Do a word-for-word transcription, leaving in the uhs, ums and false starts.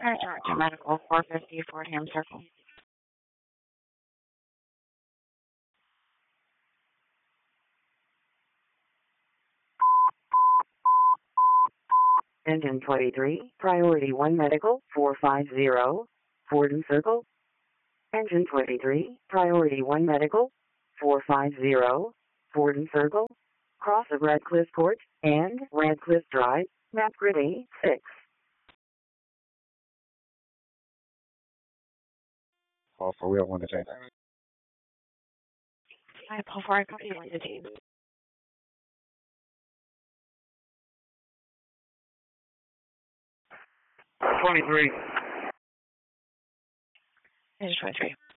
Alright, to medical four fifty Fordham Circle. Engine twenty-three, Priority one Medical, four five zero, Fordham Circle. Engine twenty-three, Priority one Medical, four five zero, Fordham Circle. Cross of Radcliffe Court and Radcliffe Drive, map grid A six. Call for real one to take. I pull for a copy of the team. twenty-three. Engine twenty-three.